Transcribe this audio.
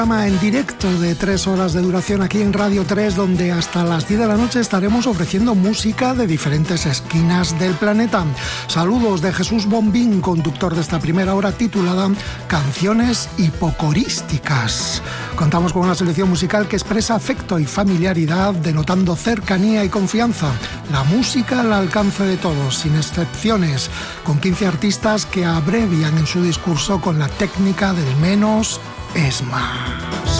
En directo de 3 horas de duración aquí en Radio 3, donde hasta las 10 de la noche estaremos ofreciendo música de diferentes esquinas del planeta. Saludos de Jesús Bombín, conductor de esta primera hora titulada Canciones hipocorísticas. Contamos con una selección musical que expresa afecto y familiaridad, denotando cercanía y confianza. La música al alcance de todos, sin excepciones, con 15 artistas que abrevian en su discurso con la técnica del menos es más.